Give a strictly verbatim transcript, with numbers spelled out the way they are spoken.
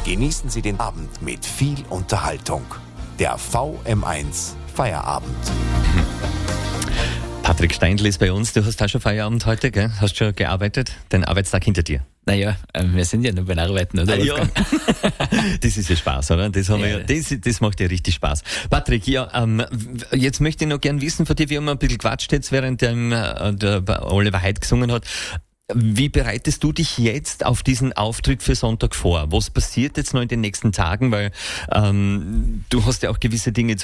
Genießen Sie den Abend mit viel Unterhaltung. Der V M eins Feierabend. Patrick Steindl ist bei uns. Du hast auch schon Feierabend heute, gell? Hast schon gearbeitet? Den Arbeitstag hinter dir. Naja, äh, wir sind ja nur beim Arbeiten, oder? Ah, ja. Das ist ja Spaß, oder? Das, haben ja. wir ja, das, das macht ja richtig Spaß. Patrick, ja, ähm, jetzt möchte ich noch gern wissen von dir, wir haben ein bisschen gequatscht jetzt, während ähm, der Oliver Heid gesungen hat. Wie bereitest du dich jetzt auf diesen Auftritt für Sonntag vor? Was passiert jetzt noch in den nächsten Tagen? Weil ähm, du hast ja auch gewisse Dinge zu